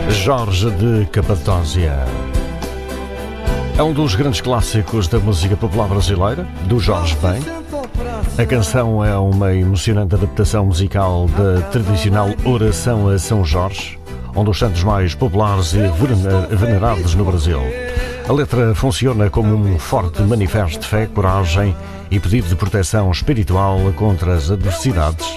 Jorge de Capadócia. É um dos grandes clássicos da música popular brasileira, do Jorge Ben. A canção é uma emocionante adaptação musical da tradicional oração a São Jorge, um dos santos mais populares e venerados no Brasil. A letra funciona como um forte manifesto de fé, coragem e pedido de proteção espiritual contra as adversidades